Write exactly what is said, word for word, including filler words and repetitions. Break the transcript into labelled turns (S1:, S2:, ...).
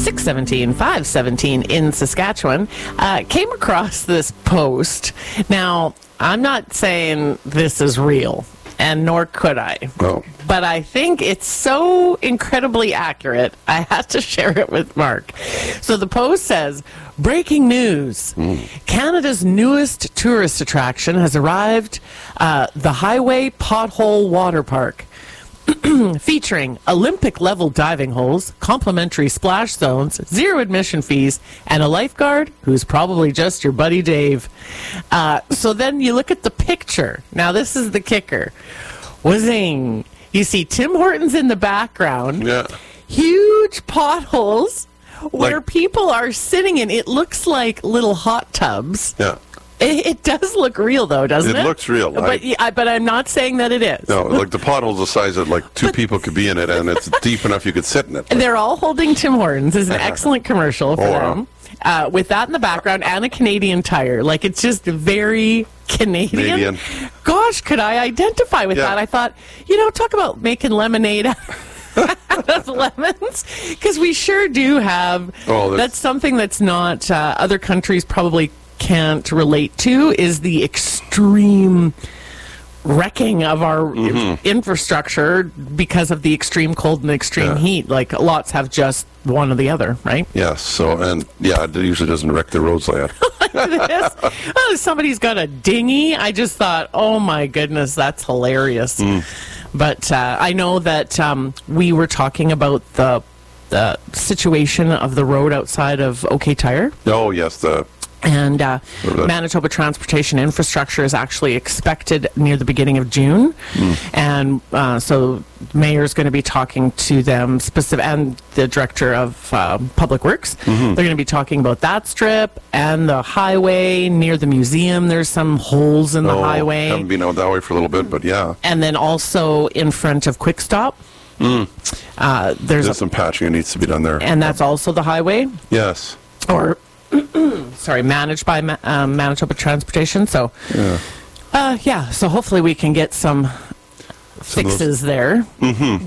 S1: six seventeen, five seventeen in Saskatchewan, uh, came across this post. Now, I'm not saying this is real, and nor could I.
S2: Oh.
S1: But I think it's so incredibly accurate, I had to share it with Mark. So the post says, breaking news. Mm. Canada's newest tourist attraction has arrived, uh, the Highway Pothole Water Park. Featuring Olympic-level diving holes, complimentary splash zones, zero admission fees, and a lifeguard who's probably just your buddy Dave. Uh, so then you look at the picture. Now, this is the kicker. Wazing. You see Tim Hortons in the background.
S2: Yeah.
S1: Huge potholes where
S2: Like-
S1: people are sitting in. It looks like little hot tubs.
S2: Yeah.
S1: It, it does look real, though, doesn't it?
S2: It looks real.
S1: But,
S2: I-
S1: yeah, I, but I'm not saying that it is.
S2: No, like the pothole's the size that like two people could be in it, and it's deep enough you could sit in it.
S1: They're all holding Tim Hortons. Is an excellent commercial for
S2: Oh, wow.
S1: them. Uh, with that in the background and a Canadian Tire. Like, it's just very Canadian.
S2: Canadian.
S1: Gosh, could I identify with
S2: Yeah.
S1: that? I thought, you know, talk about making lemonade out of lemons. Because we sure do have.
S2: Oh,
S1: that's,
S2: that's-
S1: something that's not, uh, other countries probably can't relate to, is the extreme wrecking of our
S2: Mm-hmm.
S1: infrastructure because of the extreme cold and extreme
S2: Yeah.
S1: heat. Like, lots have just one or the other, right?
S2: Yes. So, and yeah, it usually doesn't wreck the roads like that.
S1: This, oh, somebody's got a dinghy. I just thought, oh my goodness, that's hilarious.
S2: Mm.
S1: But uh, I know that um, we were talking about the the situation of the road outside of OK Tire.
S2: Oh, yes. The
S1: And uh,
S2: What about-
S1: Manitoba Transportation Infrastructure is actually expected near the beginning of June.
S2: Mm.
S1: And uh, so the mayor's going to be talking to them, specific, and the director of uh, Public Works.
S2: Mm-hmm.
S1: They're going to be talking about that strip and the highway near the museum. There's some holes in the
S2: oh,
S1: highway.
S2: haven't been out that way for a little bit, but yeah,
S1: And then also in front of Quick Stop.
S2: Mm.
S1: Uh, there's
S2: there's
S1: a,
S2: some patching that needs to be done there.
S1: and that's also the highway.
S2: Yes.
S1: Or sorry, managed by Ma- um, Manitoba Transportation. So,
S2: Yeah.
S1: uh, yeah. So hopefully we can get some
S2: Some of those-
S1: fixes there.
S2: Mm-hmm.